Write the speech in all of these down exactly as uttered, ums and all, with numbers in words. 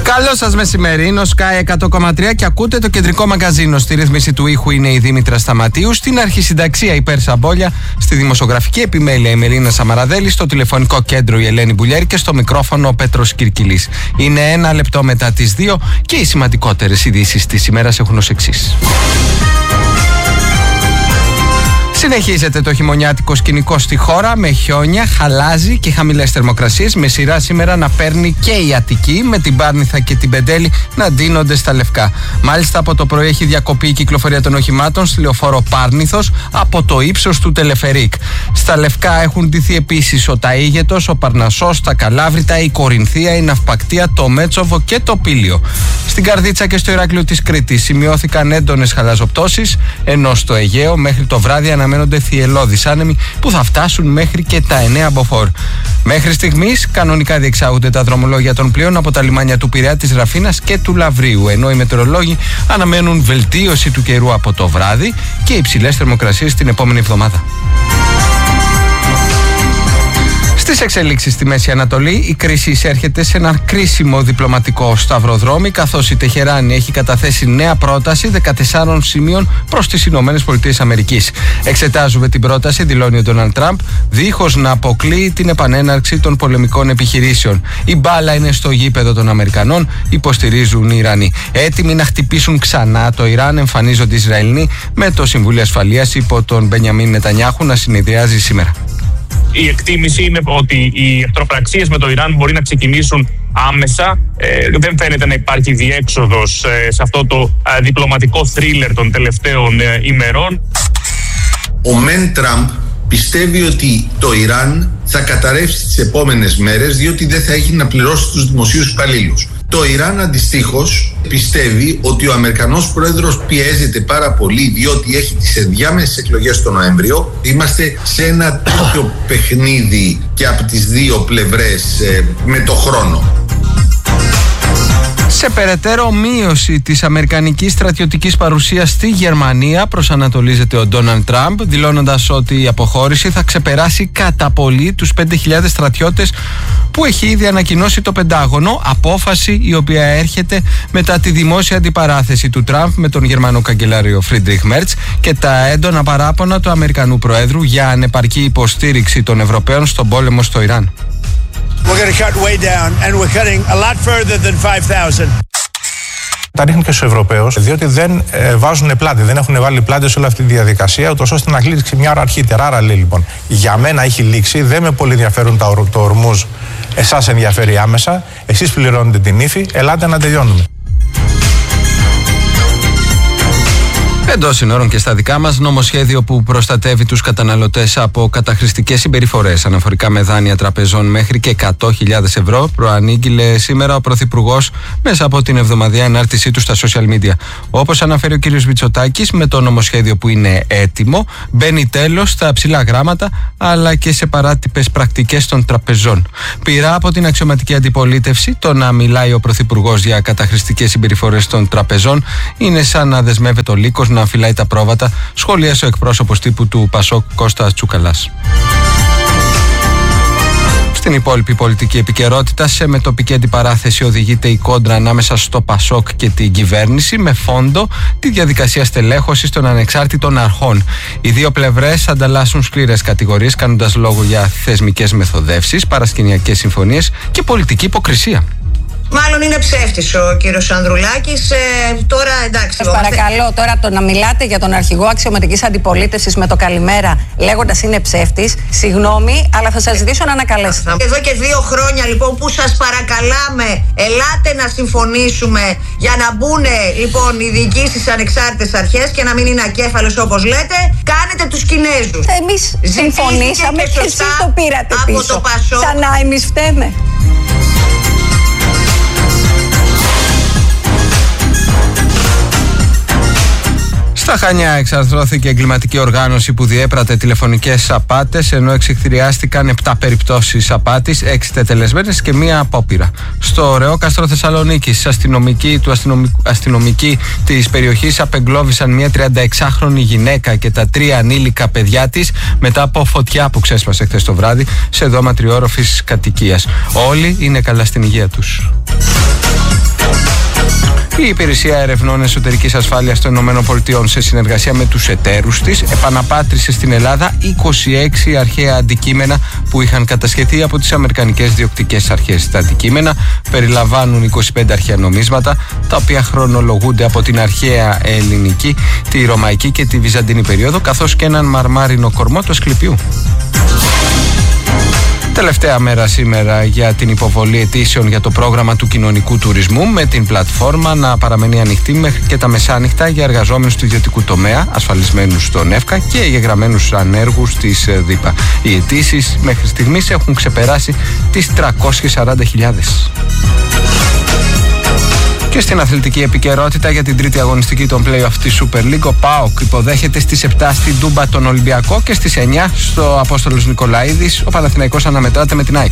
Καλό σας μεσημέρι, είναι ο Sky εκατό κόμμα τρία και ακούτε το κεντρικό μαγκαζίνο. Στη ρύθμιση του ήχου είναι η Δήμητρα Σταματίου, στην αρχισυνταξία η Πέρσα Μπόλια, στη δημοσιογραφική επιμέλεια η Μελίνα Σαμαραδέλη, στο τηλεφωνικό κέντρο η Ελένη Μπουλιέρη και στο μικρόφωνο ο Πέτρος Κυρκυλής. Είναι ένα λεπτό μετά τις δύο και οι σημαντικότερες ειδήσεις της ημέρας έχουν ως εξής. Συνεχίζεται το χειμωνιάτικο σκηνικό στη χώρα με χιόνια, χαλάζι και χαμηλές θερμοκρασίες, με σειρά σήμερα να παίρνει και η Αττική, με την Πάρνηθα και την Πεντέλη να ντύνονται στα λευκά. Μάλιστα από το πρωί έχει διακοπεί η κυκλοφορία των οχημάτων στη λεωφόρο Πάρνηθος από το ύψος του Τελεφερίκ. Στα λευκά έχουν ντυθεί επίσης ο Ταΐγετος, ο Παρνασσός, τα Καλάβρητα, η Κορινθία, η Ναυπακτία, το Μέτσοβο και το Πήλιο. Στην Καρδίτσα και στο Ηράκλειο της Κρήτης σημειώθηκαν έντονες χαλαζοπτώσεις, ενώ στο Αιγαίο μέχρι το βράδυ αναμένονται θυελλώδεις άνεμοι που θα φτάσουν μέχρι και τα εννέα μποφόρ. Μέχρι στιγμής κανονικά διεξάγονται τα δρομολόγια των πλοίων από τα λιμάνια του Πειραιά, της Ραφίνας και του Λαβρίου, ενώ οι μετεωρολόγοι αναμένουν βελτίωση του καιρού από το βράδυ και υψηλές θερμοκρασίες την επόμενη εβδομάδα. Στις εξελίξεις στη Μέση Ανατολή, η κρίση εισέρχεται σε ένα κρίσιμο διπλωματικό σταυροδρόμι, καθώς η Τεχεράνη έχει καταθέσει νέα πρόταση δεκατεσσάρων σημείων προς τις Ηνωμένες Πολιτείες Αμερικής. Εξετάζουμε την πρόταση, δηλώνει ο Ντόναλντ Τραμπ, δίχως να αποκλείει την επανέναρξη των πολεμικών επιχειρήσεων. Η μπάλα είναι στο γήπεδο των Αμερικανών, υποστηρίζουν οι Ιρανοί. Έτοιμοι να χτυπήσουν ξανά το Ιράν, εμφανίζονται οι Ισραηλοί, με το Συμβούλιο Ασφαλείας υπό τον Μπενιαμίν Νετανιάχου να συνεδριάζει σήμερα. Η εκτίμηση είναι ότι οι εχθροπραξίες με το Ιράν μπορεί να ξεκινήσουν άμεσα. Ε, δεν φαίνεται να υπάρχει διέξοδος ε, σε αυτό το ε, διπλωματικό θρίλερ των τελευταίων ε, ημερών. Ο Μεν Τραμπ πιστεύει ότι το Ιράν θα καταρρεύσει τις επόμενες μέρες, διότι δεν θα έχει να πληρώσει τους δημοσίους υπαλλήλους. Το Ιράν αντιστοίχως πιστεύει ότι ο Αμερικανός πρόεδρος πιέζεται πάρα πολύ, διότι έχει τις ενδιάμεσες εκλογές τον Νοέμβριο. Είμαστε σε ένα τέτοιο παιχνίδι και από τις δύο πλευρές ε, με το χρόνο. Σε περαιτέρω μείωση της αμερικανικής στρατιωτικής παρουσίας στη Γερμανία προσανατολίζεται ο Ντόναλντ Τραμπ, δηλώνοντας ότι η αποχώρηση θα ξεπεράσει κατά πολύ τους πέντε χιλιάδες στρατιώτες που έχει ήδη ανακοινώσει το Πεντάγωνο, απόφαση η οποία έρχεται μετά τη δημόσια αντιπαράθεση του Τραμπ με τον Γερμανό καγκελάριο Φρίντριχ Μέρτς και τα έντονα παράπονα του Αμερικανού Προέδρου για ανεπαρκή υποστήριξη των Ευρωπαίων στον πόλεμο στο Ιράν. We're going to cut way down and we're cutting a lot further than five thousand. Τα ρίχνουν και στους Ευρωπαίους, διότι δεν ε, βάζουν πλάτη, δεν έχουν βάλει πλάτη σε όλη αυτή τη διαδικασία, ούτως ώστε να λήξει μια ώρα αρχίτερα. Άρα λέει λοιπόν, για μένα έχει λήξει, δεν με πολύ ενδιαφέρουν τα, το ορμούζ, εσάς ενδιαφέρει άμεσα, εσείς πληρώνετε την ύφη, ελάτε να τελειώνουμε. Εντός συνόρων και στα δικά μας, νομοσχέδιο που προστατεύει τους καταναλωτές από καταχρηστικές συμπεριφορές αναφορικά με δάνεια τραπεζών μέχρι και εκατό χιλιάδες ευρώ, προανήγγειλε σήμερα ο Πρωθυπουργός μέσα από την εβδομαδιαία ανάρτησή του στα social media. Όπως αναφέρει ο κ. Μητσοτάκης, με το νομοσχέδιο που είναι έτοιμο, μπαίνει τέλος στα ψηλά γράμματα αλλά και σε παράτυπες πρακτικές των τραπεζών. Πειρά από την αξιωματική αντιπολίτευση, το να μιλάει ο Πρωθυπουργός για καταχρηστικές συμπεριφορές των τραπεζών είναι σαν να δεσμεύεται ο λύκος να φυλάει τα πρόβατα, σχολίασε ο εκπρόσωπος τύπου του Πασόκ Κώστας Τσουκαλάς. Στην υπόλοιπη πολιτική επικαιρότητα, σε μετοπική αντιπαράθεση οδηγείται η κόντρα ανάμεσα στο Πασόκ και την κυβέρνηση, με φόντο τη διαδικασία στελέχωσης των ανεξάρτητων αρχών. Οι δύο πλευρές ανταλλάσσουν σκληρές κατηγορίες, κάνοντας λόγο για θεσμικές μεθοδεύσεις, παρασκηνιακές συμφωνίες και πολιτική υποκρισία. Μάλλον είναι ψεύτης ο κύριος Ανδρουλάκης. Ε, τώρα εντάξει. Σας παρακαλώ, τώρα το να μιλάτε για τον αρχηγό αξιωματικής αντιπολίτευσης με το καλημέρα λέγοντας είναι ψεύτης, συγγνώμη, αλλά θα σας ζητήσω να ανακαλέσετε. Εδώ και δύο χρόνια λοιπόν που σας παρακαλάμε, ελάτε να συμφωνήσουμε για να μπουν λοιπόν οι διοικήσεις στις ανεξάρτητες αρχές και να μην είναι ακέφαλος όπως λέτε. Κάνετε τους Κινέζους. Εμείς συμφωνήσαμε και, και εσείς το πήρατε πίσω. Το Ξανά εμείς φταίμε. Στα Χανιά εξαρθρώθηκε εγκληματική οργάνωση που διέπρατε τηλεφωνικές απάτες, ενώ εξηχθηριάστηκαν επτά περιπτώσεις απάτης, έξι τετελεσμένες και μία απόπειρα. Στο Ρεόκαστρο Θεσσαλονίκης, αστυνομικοί του αστυνομικοί, αστυνομικοί της περιοχής απεγκλώβησαν μία τριανταεξάχρονη γυναίκα και τα τρία ανήλικα παιδιά της μετά από φωτιά που ξέσπασε χθες το βράδυ σε δώμα τριόροφης κατοικίας. Όλοι είναι καλά στην υγεία τους. Η Υπηρεσία Ερευνών Εσωτερικής Ασφάλειας των ΗΠΑ, σε συνεργασία με τους εταίρους της, επαναπάτρισε στην Ελλάδα είκοσι έξι αρχαία αντικείμενα που είχαν κατασχεθεί από τις αμερικανικές διοκτικές αρχές. Τα αντικείμενα περιλαμβάνουν είκοσι πέντε αρχαία νομίσματα, τα οποία χρονολογούνται από την αρχαία ελληνική, τη ρωμαϊκή και τη βυζαντινή περίοδο, καθώς και έναν μαρμάρινο κορμό του Ασκληπιού. Τελευταία μέρα σήμερα για την υποβολή αιτήσεων για το πρόγραμμα του κοινωνικού τουρισμού, με την πλατφόρμα να παραμένει ανοιχτή μέχρι και τα μεσάνυχτα για εργαζόμενους του ιδιωτικού τομέα, ασφαλισμένους στον ΕΦΚΑ και εγγεγραμμένους ανέργους της ΔΥΠΑ. Οι αιτήσεις μέχρι στιγμής έχουν ξεπεράσει τις τριακόσιες σαράντα χιλιάδες. Και στην αθλητική επικαιρότητα, για την τρίτη αγωνιστική των play-off της Super League, ο ΠΑΟΚ υποδέχεται στις επτά στην Τούμπα τον Ολυμπιακό και στις εννιά στο Απόστολος Νικολαίδης ο Παναθηναϊκός αναμετράται με την ΑΕΚ.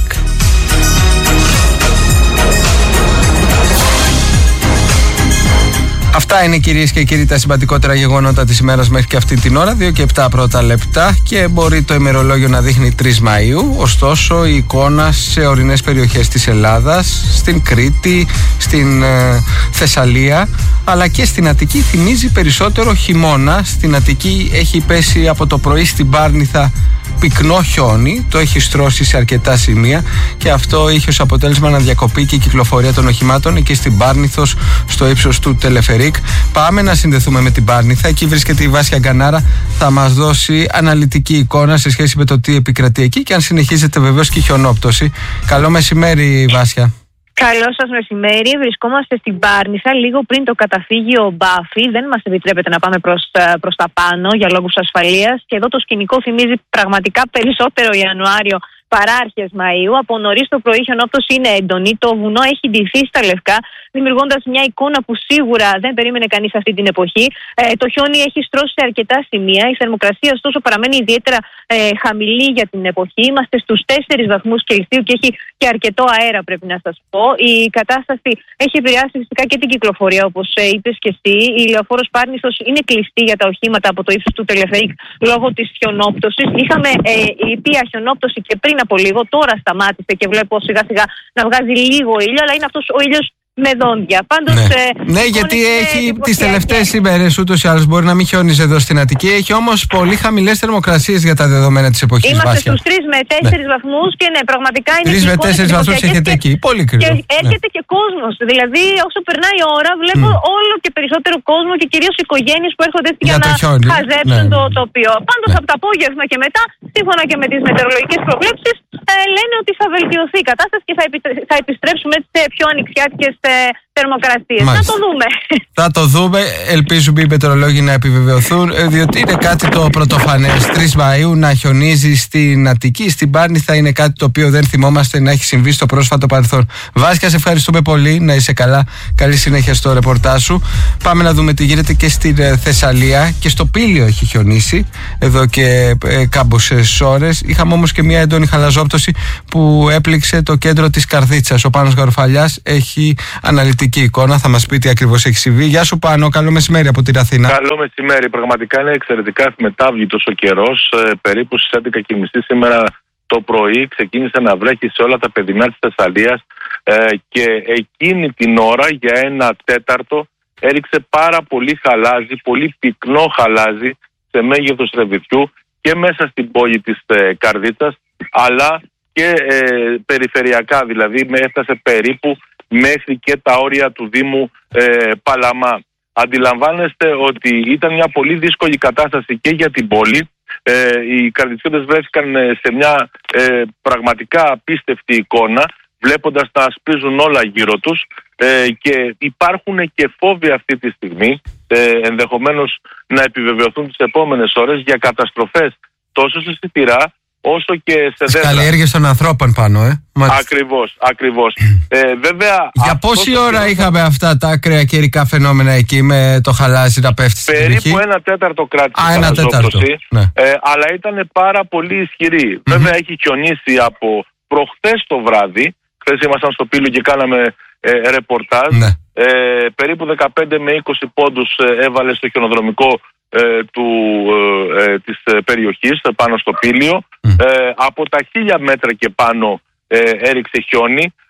Αυτά είναι, κυρίες και κύριοι, τα σημαντικότερα γεγονότα της ημέρας μέχρι και αυτή την ώρα. δύο και επτά πρώτα λεπτά και μπορεί το ημερολόγιο να δείχνει τρεις Μαΐου. Ωστόσο, η εικόνα σε ορεινές περιοχές της Ελλάδας, στην Κρήτη, στην ε, Θεσσαλία, αλλά και στην Αττική θυμίζει περισσότερο χειμώνα. Στην Αττική έχει πέσει από το πρωί στην Πάρνηθα πυκνό χιόνι, το έχει στρώσει σε αρκετά σημεία και αυτό είχε ως αποτέλεσμα να διακοπεί και η κυκλοφορία των οχημάτων εκεί στην Πάρνηθος, στο ύψος του Τελεφερίκ. Πάμε να συνδεθούμε με την Πάρνηθα. Εκεί βρίσκεται η Βάσια Γκανάρα, θα μας δώσει αναλυτική εικόνα σε σχέση με το τι επικρατεί εκεί και αν συνεχίζεται βεβαίως και η χιονόπτωση. Καλό μεσημέρι, Βάσια. Καλό σας μεσημέρι. Βρισκόμαστε στην Πάρνηθα λίγο πριν το καταφύγιο Μπάφη. Δεν μας επιτρέπεται να πάμε προς, προς τα πάνω για λόγους ασφαλείας. Και εδώ το σκηνικό θυμίζει πραγματικά περισσότερο Ιανουάριο παρά αρχές Μαΐου. Από νωρίς το πρωί η χιονόπτωση είναι έντονη. Το βουνό έχει ντυθεί στα λευκά, δημιουργώντας μια εικόνα που σίγουρα δεν περίμενε κανείς αυτή την εποχή. Ε, το χιόνι έχει στρώσει σε αρκετά σημεία. Η θερμοκρασία, ωστόσο, παραμένει ιδιαίτερα ε, χαμηλή για την εποχή. Είμαστε στους τέσσερις βαθμούς Κελσίου και έχει και αρκετό αέρα, πρέπει να σας πω. Η κατάσταση έχει επηρεάσει φυσικά και την κυκλοφορία, όπως ε, είπες και εσύ. Η λεωφόρος Πάρνηθος είναι κλειστή για τα οχήματα από το ύψος του Τελεφερίκ λόγω της χιονόπτωσης. Είχαμε ε, λυπία χιονόπτωση και πριν από λίγο, τώρα σταμάτησε και βλέπω σιγά σιγά να βγάζει λίγο ήλιο, αλλά είναι αυτός ο ήλιος με δόντια. Πάντως, ναι, ε, ναι γιατί έχει τις τελευταίες ημέρες ούτως ή άλλως μπορεί να μην χιόνιζε εδώ στην Αττική. Έχει όμως πολύ χαμηλές θερμοκρασίες για τα δεδομένα της εποχής. Είμαστε Βάσια. στους τρεις με τέσσερις ναι. βαθμούς και ναι, πραγματικά είναι. τρεις με τέσσερις βαθμούς έχετε εκεί. Πολύ κρύο. Και έρχεται ναι. και κόσμος. Δηλαδή, όσο περνάει η ώρα, βλέπω mm. όλο και περισσότερο κόσμο και κυρίως οικογένειες που έρχονται για, για να χιόνι. χαζέψουν ναι. το τοπίο. Πάντως, ναι. από το απόγευμα και μετά, σύμφωνα και με τις μετεωρολογικές προβλέψεις, ε, λένε ότι θα βελτιωθεί η κατάσταση και θα, επι, θα επιστρέψουμε σε πιο ανοιξιάτικες θερμοκρασίες. Θα το δούμε. Θα το δούμε. Ελπίζουμε οι μετεωρολόγοι να επιβεβαιωθούν, διότι είναι κάτι το πρωτοφανές. τρεις Μαΐου να χιονίζει στην Αττική, στην Πάρνηθα, είναι κάτι το οποίο δεν θυμόμαστε να έχει συμβεί στο πρόσφατο παρελθόν. Βάσια, σε ευχαριστούμε πολύ. Να είσαι καλά. Καλή συνέχεια στο ρεπορτάζ σου. Πάμε να δούμε τι γίνεται και στην Θεσσαλία. Και στο Πήλιο έχει χιονίσει εδώ και ε, κάμποσες ώρες. Είχαμε όμως και μια έντονη χαλαζόπτωση που έπληξε το κέντρο της Καρδίτσας. Ο Πάνος Γαροφαλιάς έχει αναλυτική εικόνα, θα μας πει τι ακριβώς έχει συμβεί. Γεια σου Πάνο, καλό μεσημέρι από την Αθήνα. Καλό μεσημέρι, πραγματικά είναι εξαιρετικά μετάβλητος ο καιρός. Ε, περίπου στις έντεκα και μισή σήμερα το πρωί ξεκίνησε να βρέχει σε όλα τα παιδινά της Θεσσαλίας ε, και εκείνη την ώρα για ένα τέταρτο έριξε πάρα πολύ χαλάζι, πολύ πυκνό χαλάζι σε μέγεθος ρεβιθιού και μέσα στην πόλη της ε, Καρδίτσας, αλλά και ε, περιφερειακά, δηλαδή έφτασε περίπου μέχρι και τα όρια του Δήμου ε, Παλαμά. Αντιλαμβάνεστε ότι ήταν μια πολύ δύσκολη κατάσταση και για την πόλη. Ε, οι καρδιτσιώτες βρέθηκαν σε μια ε, πραγματικά απίστευτη εικόνα, βλέποντας να ασπίζουν όλα γύρω τους ε, και υπάρχουν και φόβοι αυτή τη στιγμή, ε, ενδεχομένως να επιβεβαιωθούν τις επόμενες ώρες, για καταστροφές τόσο σε σιτηρά όσο και σε δέντρα. Καλλιέργειες των ανθρώπων πάνω, ε. Ακριβώς, ακριβώς. ε, βέβαια, για πόση ώρα το... είχαμε αυτά τα ακραία καιρικά φαινόμενα εκεί με το χαλάζι να πέφτει στην περιοχή? Περίπου ένα τέταρτο κράτησε. Α, ένα τέταρτο. Ναι. Ε, αλλά ήταν πάρα πολύ ισχυρή. Mm-hmm. Βέβαια έχει χιονίσει από προχθές το βράδυ. Χθες ήμασταν στο Πήλιο και κάναμε ε, ρεπορτάζ. Ναι. Ε, περίπου δεκαπέντε με είκοσι πόντους ε, έβαλε στο χιονοδρομικό ε, του, ε, ε, της ε, περιοχής πάνω στο Πήλιο. Mm. Ε, από τα χίλια μέτρα και πάνω ε, έριξε χιόνι.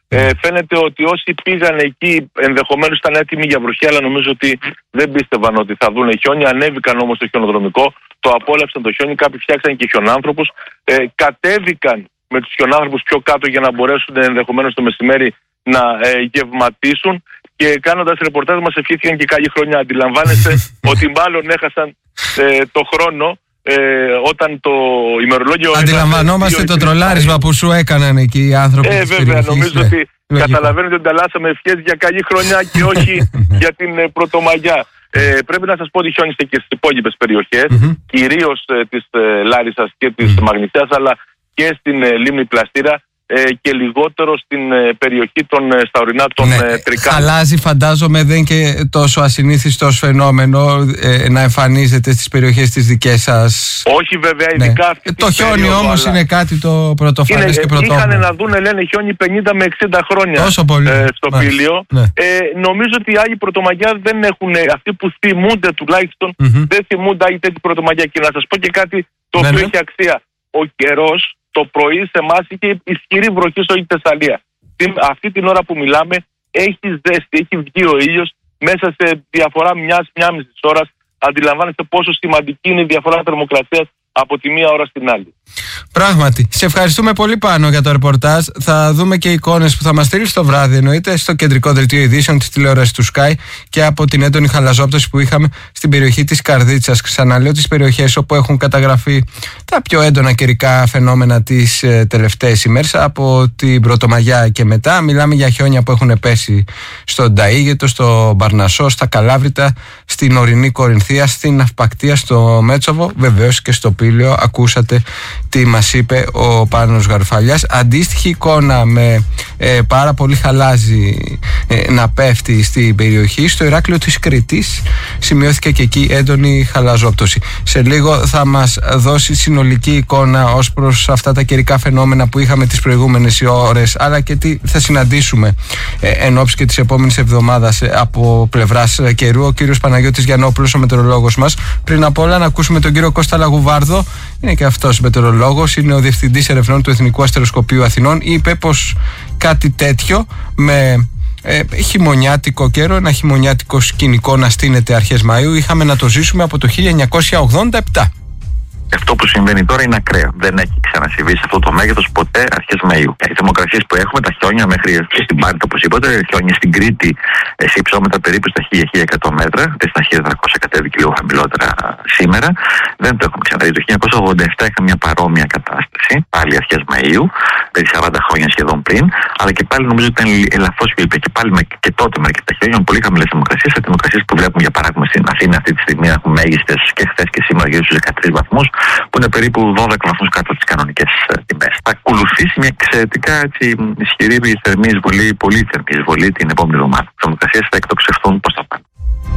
Ε, φαίνεται ότι όσοι πήγαν εκεί ενδεχομένως ήταν έτοιμοι για βροχή, αλλά νομίζω ότι δεν πίστευαν ότι θα δουν χιόνι. Ανέβηκαν όμως στο χιονοδρομικό, το απόλαυσαν το χιόνι, κάποιοι φτιάξαν και χιονάνθρωπους. Ε, κατέβηκαν με τους χιονάνθρωπους πιο κάτω για να μπορέσουν ενδεχομένως το μεσημέρι να ε, γευματίσουν. Και κάνοντας ρεπορτάζ μας ευχήθηκαν και καλή χρονιά. Αντιλαμβάνεστε ότι μάλλον έχασαν ε, το χρόνο ε, όταν το ημερολόγιο... Αντιλαμβανόμαστε το τρολάρισμα που σου έκαναν εκεί οι άνθρωποι. Ε, βέβαια, περιοχής, νομίζω ναι. ότι Λογικό. Καταλαβαίνετε ότι ανταλλάσσαμε ευχές για καλή χρονιά και όχι για την ε, Πρωτομαγιά. Ε, πρέπει να σας πω ότι χιόνισε και στις υπόλοιπες περιοχές, mm-hmm. κυρίως ε, της ε, Λάρισσας και της mm-hmm. Μαγνησιάς, αλλά και στην ε, λίμνη Πλαστήρα. Ε, και λιγότερο στην ε, περιοχή των, ε, στα ορεινά των ναι, ε, Τρικάλων. Χαλάζει, φαντάζομαι, δεν και τόσο ασυνήθιστο φαινόμενο ε, να εμφανίζεται στις περιοχές τις δικές σας. Όχι βέβαια, ειδικά ναι. αυτή το χιόνι όμως είναι κάτι το πρωτοφανές και πρωτόγνωρο. Είχαν να δουν, λένε, χιόνι πενήντα με εξήντα χρόνια τόσο πολύ. Ε, στο Μάλιστα. Πήλιο. Ναι. Ε, νομίζω ότι οι άλλοι Πρωτομαγιά δεν έχουν, αυτοί που θυμούνται τουλάχιστον, mm-hmm. δεν θυμούνται άλλη τέτοια Πρωτομαγιά. Και να σας πω και κάτι το ναι, οποίο ναι. έχει αξία. Ο καιρός το πρωί σε εμάς είχε ισχυρή βροχή στο η Θεσσαλία. Αυτή την ώρα που μιλάμε έχει ζέστη, έχει βγει ο ήλιος μέσα σε διαφορά μιας, μια μισή ώρας. Αντιλαμβάνεστε πόσο σημαντική είναι η διαφορά θερμοκρασίας από τη μία ώρα στην άλλη. Πράγματι. Σε ευχαριστούμε πολύ, Πάνο, για το ρεπορτάζ. Θα δούμε και εικόνες που θα μας στείλει το βράδυ, εννοείται, στο κεντρικό δελτίο ειδήσεων της τηλεόρασης του Sky και από την έντονη χαλαζόπτωση που είχαμε στην περιοχή της Καρδίτσας. Ξαναλέω, τις περιοχές όπου έχουν καταγραφεί τα πιο έντονα καιρικά φαινόμενα τις ε, τελευταίες ημέρες, από την Πρωτομαγιά και μετά. Μιλάμε για χιόνια που έχουν πέσει στον Ταΐγετο, στο Μπαρνασσό, στα Καλάβρητα, στην ορεινή Κορινθία, στην Αυπακτία, στο Μέτσοβο, βεβαίως και στο Πήλιο. Ακούσατε τι μας είπε ο Πάνος Γαρφαλιάς. Αντίστοιχη εικόνα με ε, πάρα πολύ χαλάζι ε, να πέφτει στην περιοχή. Στο Ηράκλειο της Κρήτης σημειώθηκε και εκεί έντονη χαλαζόπτωση. Σε λίγο θα μας δώσει συνολική εικόνα ως προς αυτά τα καιρικά φαινόμενα που είχαμε τις προηγούμενες ώρες, αλλά και τι θα συναντήσουμε ε, εν ώψη και της επόμενης εβδομάδας ε, από πλευράς καιρού. Ο κύριος Παναγιώτης Γιαννόπουλος, ο μετεωρολόγος μας. Πριν απ' όλα να ακούσουμε τον κύριο Κώστα Λαγουβάρδο. Είναι και αυτός μετεωρολόγος, είναι ο Διευθυντής Ερευνών του Εθνικού Αστεροσκοπείου Αθηνών. Είπε πως κάτι τέτοιο με ε, χειμωνιάτικο καιρό, ένα χειμωνιάτικο σκηνικό να στείνεται αρχές Μαΐου, είχαμε να το ζήσουμε από το χίλια εννιακόσια ογδόντα επτά. Αυτό που συμβαίνει τώρα είναι ακραίο. Δεν έχει ξανασυμβεί σε αυτό το μέγεθος ποτέ αρχές Μαΐου. Οι θερμοκρασίες που έχουμε, τα χιόνια μέχρι και στην Πάρνηθα, όπως είπατε, χιόνια στην Κρήτη σε υψόμετρα περίπου στα χίλια με χίλια εκατό μέτρα, στα χίλια τετρακόσια κατέβηκε λίγο χαμηλότερα σήμερα. Δεν το έχουμε ξαναδεί. Το χίλια εννιακόσια ογδόντα επτά είχα μια παρόμοια κατάσταση, πάλι αρχές Μαΐου, περί σαράντα χρόνια σχεδόν πριν, αλλά και πάλι νομίζω ότι ήταν ελαφρώς πιο ήπια. Και πάλι με, και τότε με αρκετά χιόνια, με πολύ χαμηλές θερμοκρασίες, σε θερμοκρασίες που βλέπουμε για παράδειγμα στην Αθήνα αυτή τη στιγμή έχουν μέγιστες και χθες και σήμερα γύρω στους δεκατρείς βαθμούς, που είναι περίπου δώδεκα βαθμούς κάτω από τις κανονικές τιμές. Θα ακολουθήσει μια εξαιρετικά έτσι, ισχυρή θερμή εισβολή, πολύ θερμή εισβολή την επόμενη εβδομάδα. Οι θερμοκρασίες θα εκτοξευθούν προς τα πάνω.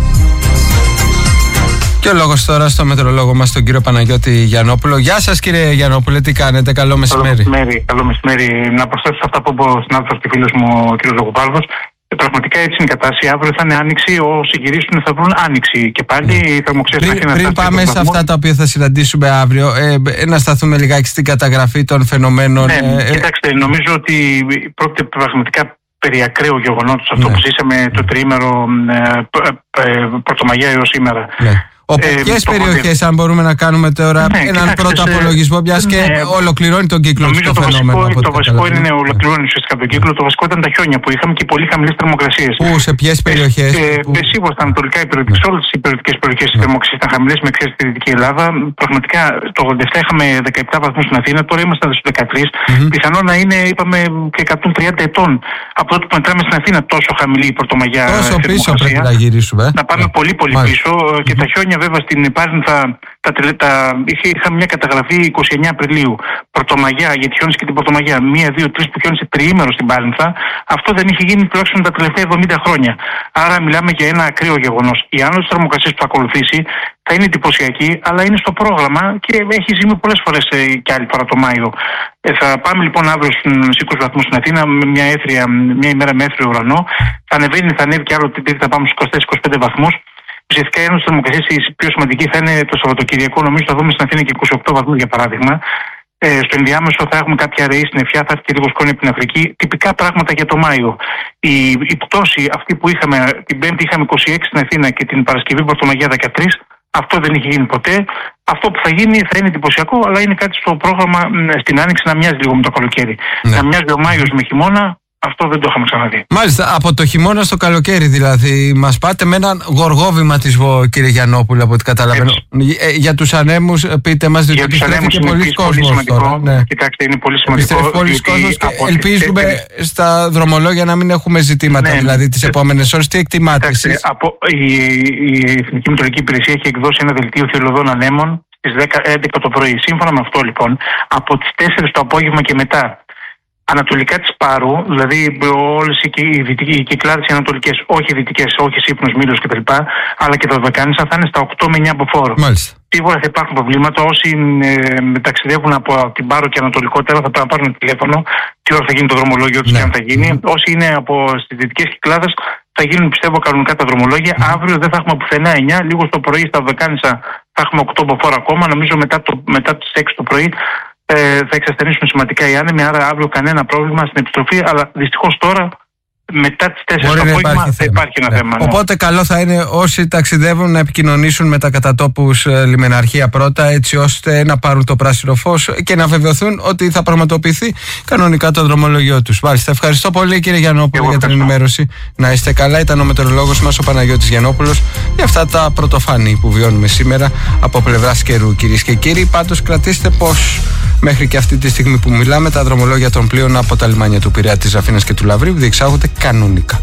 Και ο λόγος τώρα στο μετεωρολόγο μας, τον κύριο Παναγιώτη Γιαννόπουλο. Γεια σας, κύριε Γιαννόπουλε, τι κάνετε, καλό μεσημέρι. Καλό μεσημέρι, καλό μεσημέρι. Να προσθέσω σε αυτά που είπε ο συνάδελφος και φίλος μου, ο κύριος Λογουβάρδος. Ε, πραγματικά έτσι είναι η κατάσταση. Αύριο θα είναι άνοιξη, όσοι γυρίσουν θα βρουν άνοιξη. Και πάλι η mm. θερμοκρασία θα Πριν, πριν πάμε σε αυτά τα οποία θα συναντήσουμε αύριο, ε, ε, να σταθούμε λιγάκι στην καταγραφή των φαινομένων. Ναι, ε, κοιτάξτε, νομίζω ότι πρόκειται πραγματικά περί ακραίου γεγονότος αυτό ναι. που ζήσαμε το τριήμερο ε, ε, ε, Πρωτομαγιά έως σήμερα. Ναι. Από ε, ποιες περιοχές, αν μπορούμε να κάνουμε τώρα ναι, έναν κοιτάξτε, πρώτο απολογισμό, μιας και ναι, ολοκληρώνει τον κύκλο νομίζω το, το φαινόμενο. Βασικό, το βασικό είναι να ολοκληρώνει ουσιαστικά τον κύκλο. Το βασικό ήταν τα χιόνια που είχαμε και πολύ χαμηλές θερμοκρασίες. Πού, σε ποιες περιοχές? Ε, ε, που... Σίγουρα στα ανατολικά υπηρετικά, σε όλες τις υπηρετικές περιοχές οι θερμοκρασίες ήταν χαμηλές, με εξαίρεση στη Δυτική Ελλάδα. Πραγματικά το ογδόντα επτά είχαμε δεκαεπτά βαθμούς στην Αθήνα, τώρα είμαστε στους δεκατρείς. Mm-hmm. Πιθανό να είναι, είπαμε, και εκατόν τριάντα ετών από τότε που ενtrάμε στην Αθήνα τόσο χαμηλή η Πρωτομαγιά. Τόσο πίσω πρέπει να γυρίσουμε. Να πάμε πολύ πολύ πίσω. Και τα χιόνια βέβαια στην Πάρνηθα. Θα, τα, τα, είχαμε μια καταγραφή εικοστή ενάτη Απριλίου. Πρωτομαγιά, γιατί χιόνισε και την Πρωτομαγιά. Μία, δύο, τρεις που χιόνισε τριήμερο στην Πάρνηθα. Αυτό δεν είχε γίνει τουλάχιστον τα τελευταία εβδομήντα χρόνια. Άρα μιλάμε για ένα ακραίο γεγονός. Η άνοδος της θερμοκρασίας που θα ακολουθήσει θα είναι εντυπωσιακή, αλλά είναι στο πρόγραμμα και έχει συμβεί πολλές φορές ε, και άλλη φορά το Μάιο. Ε, θα πάμε λοιπόν αύριο στους είκοσι βαθμούς στην Αθήνα, με μια, έθρια, μια ημέρα με έθριο ουρανό. Θα ανεβαίνει, θα ανέβει και άλλο την Τρίτη, θα πάμε στους είκοσι τέσσερα είκοσι πέντε βαθμούς. Ουσιαστικά η ένωση της θερμοκρασίας η πιο σημαντική θα είναι το Σαββατοκυριακό. Νομίζω θα δούμε στην Αθήνα και είκοσι οκτώ βαθμούς για παράδειγμα. Ε, στο ενδιάμεσο θα έχουμε κάποια ραή στην Εφιά, θα έρθει και λίγο σκόνη από την Αφρική. Τυπικά πράγματα για το Μάιο. Η, η πτώση αυτή που είχαμε, την Πέμπτη είχαμε είκοσι έξι στην Αθήνα και την Παρασκευή Πρωτομαγιά δεκατρία. Αυτό δεν είχε γίνει ποτέ. Αυτό που θα γίνει θα είναι εντυπωσιακό, αλλά είναι κάτι στο πρόγραμμα στην Άνοιξη να μοιάζει λίγο με το καλοκαίρι. Ναι. Να μοιάζει ο Μάιος με χειμώνα. Αυτό δεν το είχαμε ξαναδεί. Μάλιστα, από το χειμώνα στο καλοκαίρι δηλαδή. Μας πάτε με έναν γοργό βηματισμό, κύριε Γιαννόπουλο, από ό,τι καταλαβαίνω. Ε, για τους ανέμους, πείτε μας, διότι επιστρέφει πολλοί κόσμος τώρα. Ναι. Κοιτάξτε, είναι πολύ σημαντικό. Επιστρέφει πολλοί κόσμος και ελπίζουμε τέσσερις... στα δρομολόγια να μην έχουμε ζητήματα, ναι, δηλαδή τις επόμενες ώρες. Τι εκτιμάτε εσείς? Από, η, η Εθνική Μετεωρολογική Υπηρεσία έχει εκδώσει ένα δελτίο θελωδών ανέμων στις δέκα έντεκα το πρωί. Σύμφωνα με αυτό, λοιπόν, από τις τέσσερις το απόγευμα και μετά, ανατολικά της Πάρου, δηλαδή όλες οι, οι κυκλάδες οι ανατολικές, όχι οι δυτικές, όχι Σύφνος, Μήλος κτλ., αλλά και τα Δωδεκάνησα θα είναι στα οκτώ με εννιά από φόρο. Σίγουρα θα υπάρχουν προβλήματα. Όσοι ε, ταξιδεύουν από την Πάρο και ανατολικότερα θα πρέπει να πάρουν τηλέφωνο τι ώρα θα γίνει το δρομολόγιο τους, ναι, και αν θα γίνει. Mm. Όσοι είναι από στις δυτικές κυκλάδες θα γίνουν, πιστεύω, κανονικά τα δρομολόγια. Mm. Αύριο δεν θα έχουμε πουθενά εννιά, λίγο στο πρωί στα Δωδεκάνησα θα έχουμε οκτώ από φόρο ακόμα. Νομίζω μετά, το, μετά τις έξι το πρωί Ε, θα εξασθενήσουν σημαντικά οι άνεμοι, άρα αύριο κανένα πρόβλημα στην επιστροφή, αλλά δυστυχώς τώρα μετά τις τέσσερις το απόγευμα θα υπάρχει ένα, ναι, θέμα. Ναι. Οπότε καλό θα είναι όσοι ταξιδεύουν να επικοινωνήσουν με τα κατατόπους ε, λιμεναρχία πρώτα, έτσι ώστε να πάρουν το πράσινο φως και να βεβαιωθούν ότι θα πραγματοποιηθεί κανονικά το δρομολογιό τους. Μάλιστα, ευχαριστώ πολύ, κύριε Γιαννόπουλο, για την ενημέρωση. Να είστε καλά. Ήταν ο μετεωρολόγος μας, ο Παναγιώτης Γιαννόπουλος, για αυτά τα πρωτοφανή που βιώνουμε σήμερα από πλευράς καιρού, κυρίες και κύριοι. Πάντως, κρατήστε πως μέχρι και αυτή τη στιγμή που μιλάμε, τα δρομολόγια των πλοίων από τα λιμάνια του Πειραιά, της Αθήνας και του Λαυρίου διεξάγονται κανονικά.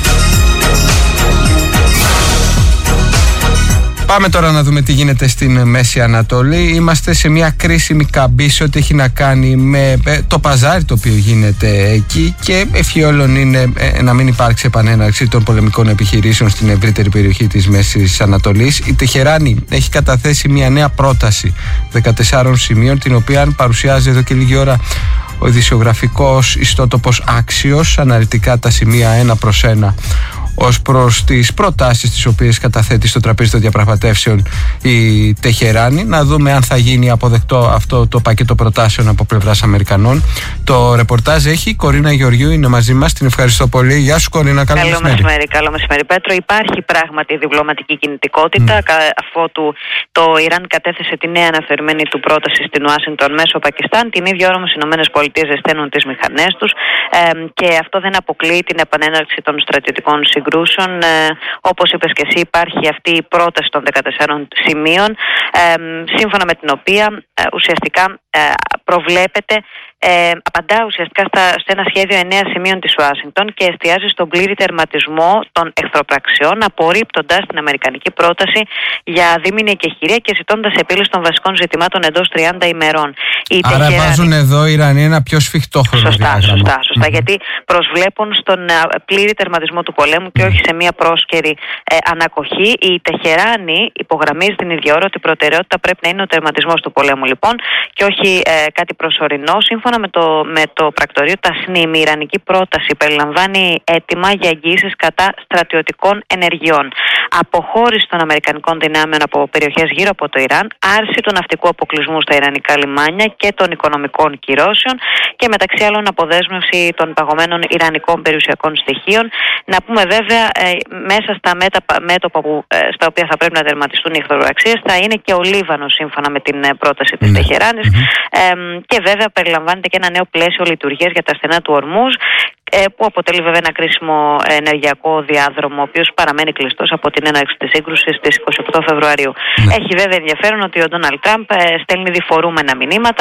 Πάμε τώρα να δούμε τι γίνεται στην Μέση Ανατολή. Είμαστε σε μια κρίσιμη καμπή σε ό,τι έχει να κάνει με το παζάρι το οποίο γίνεται εκεί και ευχιόλων είναι να μην υπάρξει επανέναρξη των πολεμικών επιχειρήσεων στην ευρύτερη περιοχή της Μέσης Ανατολής. Η Τεχεράνη έχει καταθέσει μια νέα πρόταση δεκατεσσάρων σημείων, την οποία παρουσιάζει εδώ και λίγη ώρα ο ειδησιογραφικός ιστότοπος Άξιος, αναλυτικά τα σημεία ένα προς ένα ως προς τις προτάσεις τις οποίες καταθέτει στο τραπέζι των διαπραγματεύσεων η Τεχεράνη. Να δούμε αν θα γίνει αποδεκτό αυτό το πακέτο προτάσεων από πλευράς Αμερικανών. Το ρεπορτάζ έχει η Κορίνα Γεωργίου, είναι μαζί μας. Την ευχαριστώ πολύ. Γεια σου, Κορίνα. Καλό, καλό μεσημέρι. μεσημέρι. Καλό μεσημέρι, Πέτρο. Υπάρχει πράγματι διπλωματική κινητικότητα, mm. αφότου το Ιράν κατέθεσε τη νέα αναθεωρημένη του πρόταση στην Ουάσιγκτον μέσω Πακιστάν. Την ίδια ώρα όμως οι ΗΠΑ ζεσταίνουν τις μηχανές τους ε, και αυτό δεν αποκλείει την επανέναρξη των στρατιωτικών συγκρούσεων. Ε, όπως είπες και εσύ, υπάρχει αυτή η πρόταση των δεκατεσσάρων σημείων, ε, σύμφωνα με την οποία ε, ουσιαστικά ε, προβλέπεται, ε, απαντά ουσιαστικά στα, σε ένα σχέδιο εννέα σημείων της Ουάσιγκτον και εστιάζει στον πλήρη τερματισμό των εχθροπραξιών, απορρίπτοντας την αμερικανική πρόταση για δίμηνη εκεχηρία και ζητώντας επίλυση των βασικών ζητημάτων εντός τριάντα ημερών. Η Άρα Τεχεράνη... βάζουν εδώ οι Ιρανοί ένα πιο σφιχτό χρονοδιάγραμμα. Σωστά, σωστά, σωστά. Mm-hmm. Γιατί προσβλέπουν στον πλήρη τερματισμό του πολέμου και όχι σε μια πρόσκαιρη ε, ανακοχή. Η Τεχεράνη υπογραμμίζει την ίδια ώρα ότι η προτεραιότητα πρέπει να είναι ο τερματισμός του πολέμου, λοιπόν, και όχι ε, κάτι προσωρινό. Σύμφωνα με το, με το πρακτορείο Τασνίμ, η ιρανική πρόταση περιλαμβάνει αίτημα για εγγυήσεις κατά στρατιωτικών ενεργειών, αποχώρηση των αμερικανικών δυνάμεων από περιοχές γύρω από το Ιράν, άρση του ναυτικού αποκλεισμού στα ιρανικά λιμάνια και των οικονομικών κυρώσεων και μεταξύ άλλων αποδέσμευση των παγωμένων ιρανικών περιουσιακών στοιχείων. Να πούμε βέβαια, ε, μέσα στα μέτωπα που, ε, στα οποία θα πρέπει να τερματιστούν οι εχθροπραξίες θα είναι και ο Λίβανος, σύμφωνα με την πρόταση της mm. Τεχεράνης, mm-hmm. ε, και βέβαια περιλαμβάνεται και ένα νέο πλαίσιο λειτουργίας για τα στενά του Ορμούζ, που αποτελεί βέβαια ένα κρίσιμο ενεργειακό διάδρομο, ο οποίος παραμένει κλειστός από την έναρξη της σύγκρουσης στις είκοσι οκτώ Φεβρουαρίου. Ναι. Έχει βέβαια ενδιαφέρον ότι ο Ντόναλντ Τραμπ στέλνει διφορούμενα μηνύματα.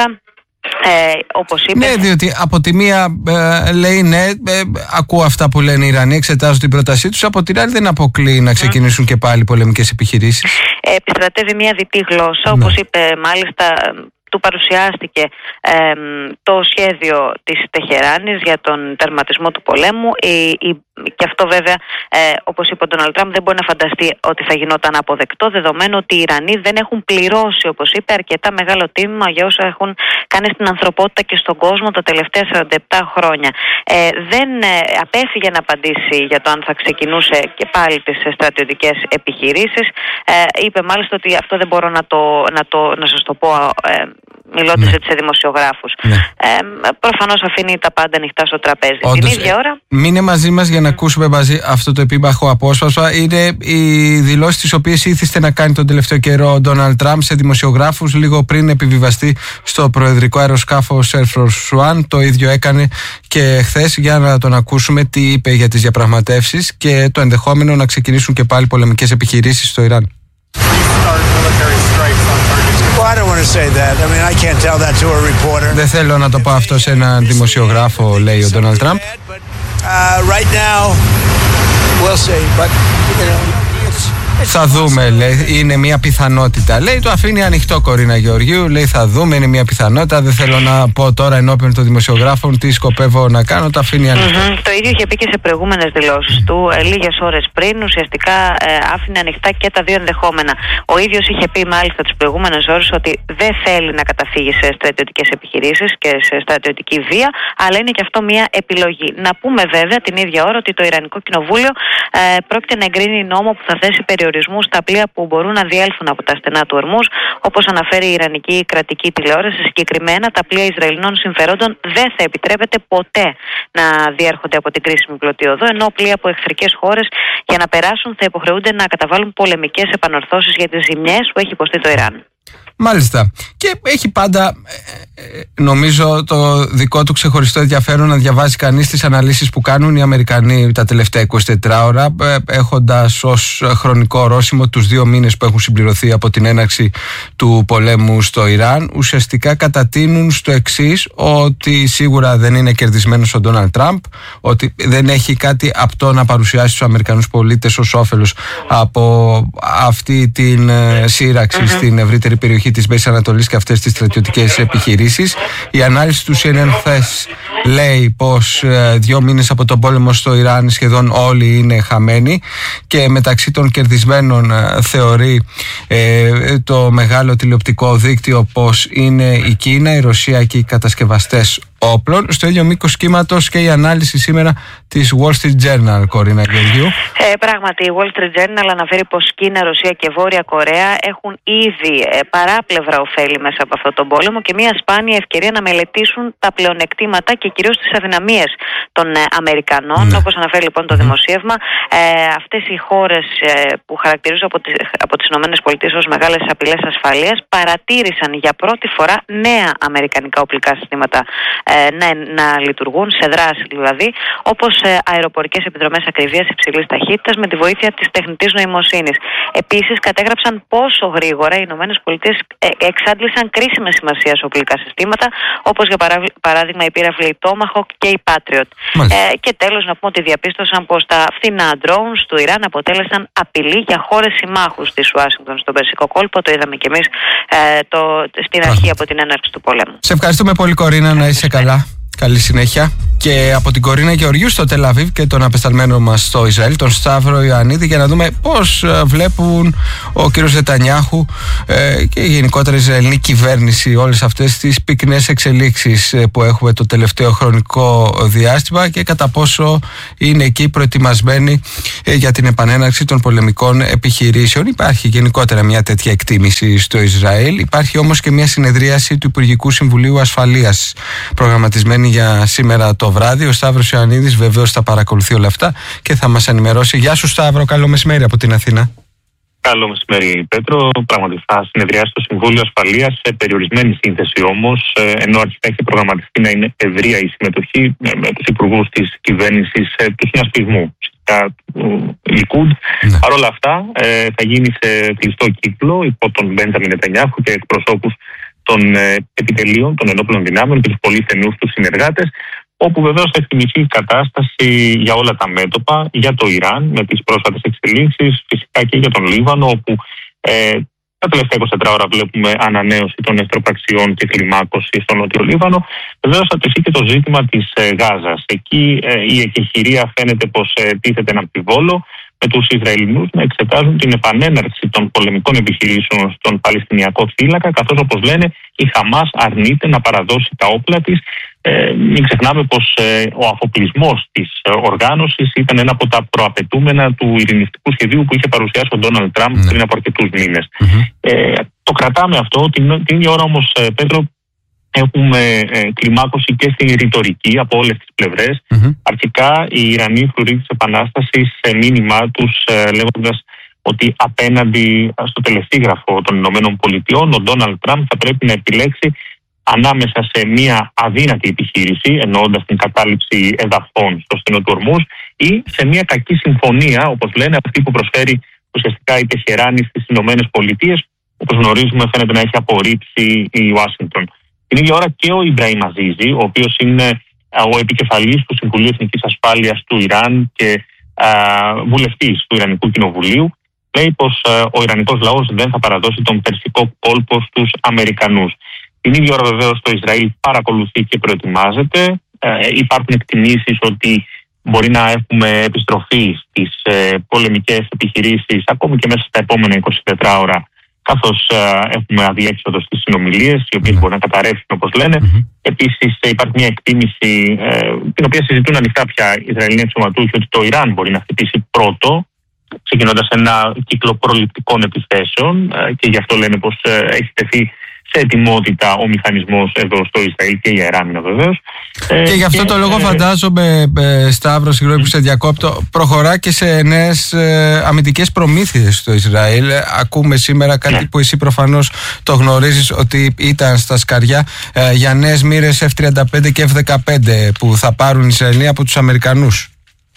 Ε, όπως είπε... Ναι, διότι από τη μία ε, λέει ναι, ε, ακούω αυτά που λένε οι Ιρανοί, εξετάζω την πρότασή τους, από την άλλη δεν αποκλείει να ξεκινήσουν mm. και πάλι πολεμικές επιχειρήσεις. Ε, επιστρατεύει μια διτή γλώσσα, ναι. όπως είπε μάλιστα. Του παρουσιάστηκε ε, το σχέδιο της Τεχεράνης για τον τερματισμό του πολέμου. Η, η, και αυτό βέβαια, ε, όπως είπε ο Ντόναλντ Τραμπ, δεν μπορεί να φανταστεί ότι θα γινόταν αποδεκτό, δεδομένου ότι οι Ιρανοί δεν έχουν πληρώσει, όπως είπε, αρκετά μεγάλο τίμημα για όσα έχουν κάνει στην ανθρωπότητα και στον κόσμο τα τελευταία σαράντα επτά χρόνια. Ε, δεν ε, απέφυγε να απαντήσει για το αν θα ξεκινούσε και πάλι τις στρατιωτικές επιχειρήσεις. Ε, είπε μάλιστα ότι αυτό δεν μπορώ να, το, να, το, να σας το πω ε, μιλώντας ναι. έτσι σε δημοσιογράφους. Ναι. Ε, προφανώς αφήνει τα πάντα ανοιχτά στο τραπέζι. Όντως, την ίδια ώρα. Μείνε μαζί μας για να ακούσουμε μαζί αυτό το επίμαχο απόσπασμα. Είναι οι δηλώσεις τις οποίες ήθιστε να κάνει τον τελευταίο καιρό ο Ντόναλντ Τραμπ σε δημοσιογράφους λίγο πριν επιβιβαστεί στο προεδρικό αεροσκάφος Air Force One. Το ίδιο έκανε και χθες, για να τον ακούσουμε τι είπε για τις διαπραγματεύσεις και το ενδεχόμενο να ξεκινήσουν και πάλι πολεμικές επιχειρήσεις στο Ιράν. Δεν θέλω να το πω αυτό σε έναν δημοσιογράφο, λέει ο Ντόναλντ Τραμπ. Θα δούμε, λέει, είναι μια πιθανότητα. Λέει, το αφήνει ανοιχτό Κορίνα Γεωργίου. Λέει, θα δούμε, είναι μια πιθανότητα. Δεν θέλω να πω τώρα ενώπιον των δημοσιογράφων τι σκοπεύω να κάνω. Το αφήνει ανοιχτό. Mm-hmm. Το ίδιο είχε πει και σε προηγούμενες δηλώσεις του, ε, λίγες ώρες πριν. Ουσιαστικά ε, άφηνε ανοιχτά και τα δύο ενδεχόμενα. Ο ίδιος είχε πει μάλιστα τις προηγούμενες ώρες ότι δεν θέλει να καταφύγει σε στρατιωτικές επιχειρήσεις και σε στρατιωτική βία, αλλά είναι και αυτό μια επιλογή. Να πούμε βέβαια την ίδια ώρα ότι το Ιρανικό Κοινοβούλιο ε, πρόκειται να εγκρίνει νόμο που θα θέσει περιορισμού στα πλοία που μπορούν να διέλθουν από τα στενά του Ορμούζ, όπως αναφέρει η Ιρανική κρατική τηλεόραση. Συγκεκριμένα, τα πλοία Ισραηλινών συμφερόντων δεν θα επιτρέπεται ποτέ να διέρχονται από την κρίσιμη πλωτή οδό, ενώ πλοία από εχθρικές χώρες για να περάσουν θα υποχρεούνται να καταβάλουν πολεμικές επανορθώσεις για τις ζημιές που έχει υποστεί το Ιράν. Μάλιστα. Και έχει πάντα, νομίζω, το δικό του ξεχωριστό ενδιαφέρον να διαβάζει κανείς τις αναλύσεις που κάνουν οι Αμερικανοί τα τελευταία εικοσιτέσσερις ώρα, έχοντας ως χρονικό ορόσημο τους δύο μήνες που έχουν συμπληρωθεί από την έναρξη του πολέμου στο Ιράν. Ουσιαστικά κατατείνουν στο εξής, ότι σίγουρα δεν είναι κερδισμένος ο Ντόναλντ Τραμπ, ότι δεν έχει κάτι απτό να παρουσιάσει στους Αμερικανούς πολίτες ως όφελος από αυτή την σύραξη mm-hmm. στην ευρύτερη περιοχή της Μέσης Ανατολής και αυτές τις στρατιωτικές επιχειρήσεις. Η ανάλυση του σι εν εν χθες λέει πως ε, δύο μήνες από τον πόλεμο στο Ιράν σχεδόν όλοι είναι χαμένοι και μεταξύ των κερδισμένων ε, θεωρεί ε, το μεγάλο τηλεοπτικό δίκτυο πως είναι η Κίνα, η Ρωσία και οι κατασκευαστές όπλων. Στο ίδιο μήκος κύματος και η ανάλυση σήμερα της Wall Street Journal, Κορίνα Γεωργίου. Ε, πράγματι, η Wall Street Journal αναφέρει πως Κίνα, Ρωσία και Βόρεια Κορέα έχουν ήδη ε, παράπλευρα ωφέλη μέσα από αυτόν τον πόλεμο και μια σπάνια ευκαιρία να μελετήσουν τα πλεονεκτήματα και κυρίως τις αδυναμίες των ε, Αμερικανών. Ναι. Όπως αναφέρει λοιπόν το δημοσίευμα, ε, αυτές οι χώρες ε, που χαρακτηρίζονται από τις, από τις ΗΠΑ ως μεγάλες απειλές ασφαλείας παρατήρησαν για πρώτη φορά νέα αμερικανικά οπλικά συστήματα ε, να, να λειτουργούν, σε δράση δηλαδή, όπως ε, αεροπορικές επιδρομές ακριβίας υψηλής ταχύτητας με τη βοήθεια της τεχνητής νοημοσύνης. Επίσης, κατέγραψαν πόσο γρήγορα οι ΗΠΑ ε, εξάντλησαν κρίσιμες σημασίας οπλικά συστήματα, όπως για παρά, παράδειγμα η πύραυλη Tomahawk και η Patriot. Ε, και τέλος, να πούμε ότι διαπίστωσαν πως τα φθηνά drones του Ιράν αποτέλεσαν απειλή για χώρες συμμάχους της Ουάσιγκτον στον Περσικό κόλπο. Το είδαμε κι εμείς ε, το, στην αρχή από την έναρξη του πολέμου. Σε ευχαριστούμε πολύ, Κορίνα, να είσαι καλά. Καλή συνέχεια. Και από την Κορίνα Γεωργίου στο Τελαβίβ και τον απεσταλμένο μας στο Ισραήλ, τον Σταύρο Ιωαννίδη, για να δούμε πώς βλέπουν ο κύριος Νετανιάχου ε, και η γενικότερα Ισραηλινή κυβέρνηση όλες αυτές τις πυκνές εξελίξεις που έχουμε το τελευταίο χρονικό διάστημα και κατά πόσο είναι εκεί προετοιμασμένοι ε, για την επανέναρξη των πολεμικών επιχειρήσεων. Υπάρχει γενικότερα μια τέτοια εκτίμηση στο Ισραήλ. Υπάρχει όμως και μια συνεδρίαση του Υπουργικού Συμβουλίου Ασφαλείας προγραμματισμένη για σήμερα το βράδυ. Ο Σταύρος Ιωαννίδης βεβαίως θα παρακολουθεί όλα αυτά και θα μας ενημερώσει. Γεια σου, Σταύρο, καλό μεσημέρι από την Αθήνα. Καλό μεσημέρι, Πέτρο. Πράγματι θα συνεδριάσει το Συμβούλιο Ασφαλείας σε περιορισμένη σύνθεση όμως, ενώ αρχικά έχει προγραμματιστεί να είναι ευρεία η συμμετοχή με τους υπουργούς της κυβέρνησης του συνασπισμού του Λικούντ. Ναι. Παρ' όλα αυτά θα γίνει σε κλειστό κύκλο υπό τον Μπέντζαμιν Νετανιάχου και εκπροσώπους των ε, επιτελείων, των ενόπλων δυνάμεων και τους πολύ στενούς τους συνεργάτες, όπου βεβαίως θα εκτιμηθεί η κατάσταση για όλα τα μέτωπα, για το Ιράν με τις πρόσφατες εξελίξεις, φυσικά και για τον Λίβανο, όπου ε, τα τελευταία είκοσι τέσσερις ώρα βλέπουμε ανανέωση των εχθροπραξιών και κλιμάκωση στο Νότιο Λίβανο. Βεβαίως θα τεθεί και το ζήτημα της ε, Γάζας. Εκεί ε, η εκεχηρία φαίνεται πως ε, τίθεται ένα αμφιβόλο, με τους Ισραηλινούς να εξετάζουν την επανέναρξη των πολεμικών επιχειρήσεων στον Παλαιστινιακό θύλακα, καθώς, όπως λένε, η Χαμάς αρνείται να παραδώσει τα όπλα της Ε, μην ξεχνάμε πως ε, ο αφοπλισμός της ε, οργάνωσης ήταν ένα από τα προαπαιτούμενα του ειρηνευτικού σχεδίου που είχε παρουσιάσει ο Ντόναλντ Τραμπ mm. πριν από αρκετούς μήνες. Mm-hmm. Ε, το κρατάμε αυτό. Την, την ίδια ώρα όμως, ε, Πέτρο, έχουμε ε, κλιμάκωση και στη ρητορική από όλες τις πλευρές. Mm-hmm. Αρχικά οι Ιρανοί φρουροί της Επανάστασης σε μήνυμά τους ε, λέγοντας ότι απέναντι στο τελεσίγραφο των Ηνωμένων Πολιτειών ο Ντόναλντ Τραμπ θα πρέπει να επιλέξει ανάμεσα σε μια αδύνατη επιχείρηση, εννοώντας την κατάληψη εδαφών στο στενό του Ορμούζ, ή σε μια κακή συμφωνία, όπως λένε, αυτή που προσφέρει ουσιαστικά η Τεχεράνη στις Ηνωμένες Πολιτείες, όπως γνωρίζουμε φαίνεται να έχει απορρίψει η Ουάσιγκτον. Την ίδια ώρα και ο Ιμπραήμ Αζίζη, ο οποίος είναι ο επικεφαλής του Συμβουλίου Εθνικής Ασφάλειας του Ιράν και α, βουλευτής του Ιρανικού Κοινοβουλίου, λέει πως α, ο Ιρανικός λαός δεν θα παραδώσει τον περσικό κόλπο στους Αμερικανούς. Την ίδια ώρα βεβαίως το Ισραήλ παρακολουθεί και προετοιμάζεται. Ε, υπάρχουν εκτιμήσεις ότι μπορεί να έχουμε επιστροφή στις ε, πολεμικές επιχειρήσεις ακόμη και μέσα στα επόμενα είκοσι τέσσερις ώρα, καθώς ε, έχουμε αδιέξοδο στις συνομιλίες, οι οποίες mm. μπορεί να καταρρεύσουν όπως λένε. Mm-hmm. Επίσης ε, υπάρχει μια εκτίμηση, ε, την οποία συζητούν ανοιχτά πια οι Ισραηλινοί αξιωματούχοι, ότι το Ιράν μπορεί να χτυπήσει πρώτο, ξεκινώντας ένα κύκλο προληπτικών επιθέσεων ε, και γι' αυτό λένε πως ε, έχει τεθεί σε ετοιμότητα ο μηχανισμός εδώ στο Ισραήλ και η αεράμινα βεβαίως. Και ε, γι' αυτό και, το λόγο ε, φαντάζομαι, ε, Σταύρο, συγγνώμη που σε διακόπτω, προχωρά και σε νέες ε, αμυντικές προμήθειες στο Ισραήλ. Ακούμε σήμερα κάτι ναι. που εσύ προφανώς το γνωρίζεις, ότι ήταν στα σκαριά ε, για νέες μοίρες εφ τριάντα πέντε και εφ δεκαπέντε που θα πάρουν οι Ισραηλοί από τους Αμερικανούς.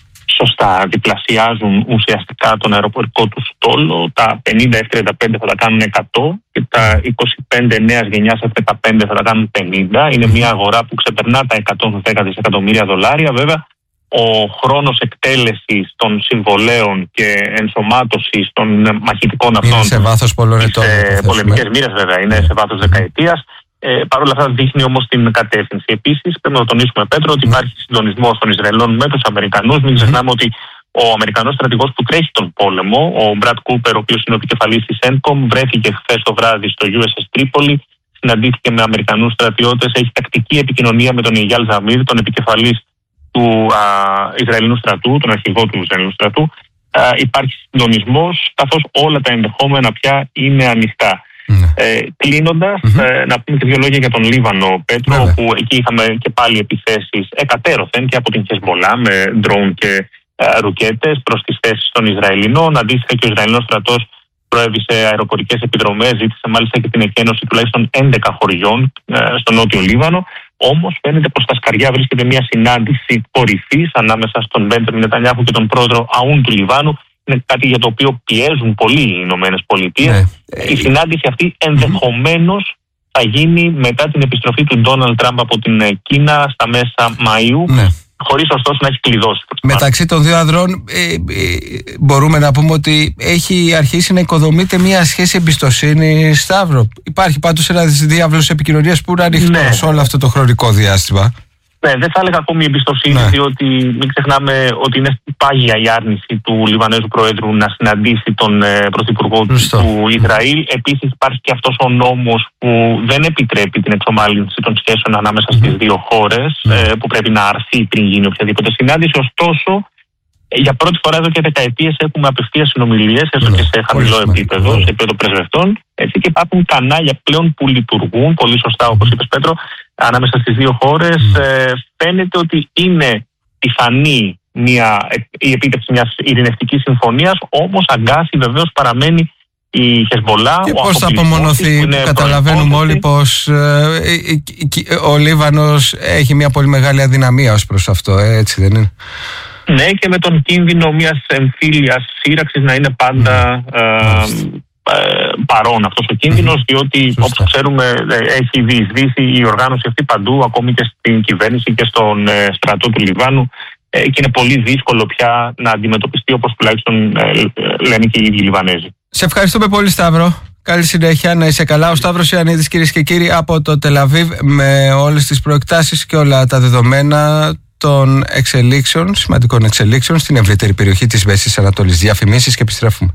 Σωστά, διπλασιάζουν ουσιαστικά τον αεροπορικό του στόλο. Τα πενήντα εφ τριάντα πέντε θα τα κάνουν εκατό και τα είκοσι πέντε νέας γενιάς εφ δεκαπέντε θα τα κάνουν πενήντα. Είναι μια αγορά που ξεπερνά τα εκατόν δέκα δισεκατομμύρια δολάρια. Βέβαια, ο χρόνος εκτέλεσης των συμβολέων και ενσωμάτωσης των μαχητικών αυτών είναι σε βάθος πολλών ετών. Σε πολεμικές μοίρες, βέβαια, είναι σε βάθος δεκαετίας. Ε, Παρ' όλα αυτά δείχνει όμως την κατεύθυνση. Επίσης πρέπει να τονίσουμε, Πέτρο, ότι υπάρχει συντονισμός των Ισραηλών με τους Αμερικανούς. Μην ξεχνάμε ότι ο Αμερικανός στρατηγός που τρέχει τον πόλεμο, ο Μπρατ Κούπερ, ο οποίος είναι ο επικεφαλής της Σέντκομ, βρέθηκε χθες το βράδυ στο γιου ες ες Τρίπολη, συναντήθηκε με Αμερικανούς στρατιώτες, έχει τακτική επικοινωνία με τον Ιγιάλ Ζαμίρ, τον επικεφαλής του α, Ισραηλινού στρατού, τον αρχηγό του Ισραηλινού στρατού. Α, υπάρχει συντονισμός, καθώς όλα τα ενδεχόμενα πια είναι ανοιχτά. Mm. Ε, κλείνοντας, mm-hmm. ε, να πούμε και δύο λόγια για τον Λίβανο, Πέτρο, mm-hmm. όπου εκεί είχαμε και πάλι επιθέσεις εκατέρωθεν και από την Χεσμολά με ντρόουν και ε, ρουκέτες προς τις θέσεις των Ισραηλινών. Αντίστοιχα και ο Ισραηλινός στρατός προέβησε αεροπορικές επιδρομές, ζήτησε μάλιστα και την εκένωση τουλάχιστον έντεκα χωριών ε, στο νότιο Λίβανο. Όμως φαίνεται πως στα σκαριά βρίσκεται μια συνάντηση κορυφής ανάμεσα στον Μπέντζαμιν Νετανιάχου και τον πρόεδρο Αούν του Λιβάνου. Είναι κάτι για το οποίο πιέζουν πολύ οι Ηνωμένες Πολιτείες. Ναι. Η συνάντηση αυτή ενδεχομένως θα γίνει μετά την επιστροφή του Ντόναλντ Τραμπ από την Κίνα στα μέσα Μαΐου, ναι. χωρίς ωστόσο να έχει κλειδώσει. Μεταξύ των δύο ανδρών ε, ε, μπορούμε να πούμε ότι έχει αρχίσει να οικοδομείται μια σχέση εμπιστοσύνη, Σταύρο. Υπάρχει πάντως ένας διάβλος επικοινωνίας που είναι ανοιχτός ναι. σε όλο αυτό το χρονικό διάστημα. Ναι, δεν θα έλεγα ακόμη εμπιστοσύνη, ναι. διότι μην ξεχνάμε ότι είναι πάγια η άρνηση του Λιβανέζου Προέδρου να συναντήσει τον ε, Πρωθυπουργό Λουστό. του Ισραήλ. Επίσης υπάρχει και αυτός ο νόμος που δεν επιτρέπει την εξομάλυνση των σχέσεων ανάμεσα mm-hmm. στις δύο χώρες, mm-hmm. ε, που πρέπει να αρθεί πριν γίνει οποιαδήποτε συνάντηση. Ωστόσο, για πρώτη φορά εδώ και δεκαετίες έχουμε απευθείας συνομιλίες, έστω mm-hmm. και σε χαμηλό επίπεδο, mm-hmm. σε επίπεδο πρεσβευτών. Έτσι, και υπάρχουν κανάλια πλέον που λειτουργούν πολύ σωστά, όπως είπες, Πέτρο, ανάμεσα στις δύο χώρες. Mm. Ε, φαίνεται ότι είναι πιθανή μια, η επίτευξη μιας ειρηνευτικής συμφωνίας, όμως αγκάση βεβαίως παραμένει η Χεσμολά. Και πώς θα απομονωθεί, καταλαβαίνουμε όλοι πως ε, ε, ε, ο Λίβανος έχει μια πολύ μεγάλη αδυναμία ως προς αυτό, ε, έτσι δεν είναι? Ναι, και με τον κίνδυνο μιας εμφύλιας σύραξης να είναι πάντα mm. ε, ε, παρόν αυτός ο κίνδυνος, mm-hmm. διότι Σωστά. όπως ξέρουμε έχει διεισδύσει η οργάνωση αυτή παντού, ακόμη και στην κυβέρνηση και στον ε, στρατό του Λιβάνου, ε, και είναι πολύ δύσκολο πια να αντιμετωπιστεί, όπως τουλάχιστον ε, λένε και οι ίδιοι Λιβανέζοι. Σε ευχαριστούμε πολύ, Σταύρο. Καλή συνέχεια, να είσαι καλά. Ο Σταύρος Ιωαννίδης, κυρίες και κύριοι, από το Τελαβίβ, με όλες τις προεκτάσεις και όλα τα δεδομένα των εξελίξεων, σημαντικών εξελίξεων στην ευρύτερη περιοχή της Μέσης Ανατολής. Διαφημίσεις και επιστρέφουμε.